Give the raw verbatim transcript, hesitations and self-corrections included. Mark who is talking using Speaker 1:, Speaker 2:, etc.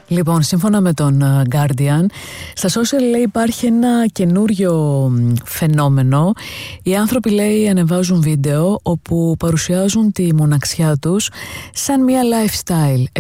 Speaker 1: Λοιπόν, σύμφωνα με τον Guardian, στα social λέει υπάρχει ένα καινούριο φαινόμενο. Οι άνθρωποι, λέει, ανεβάζουν βίντεο όπου παρουσιάζουν τη μοναξιά τους σαν μια lifestyle.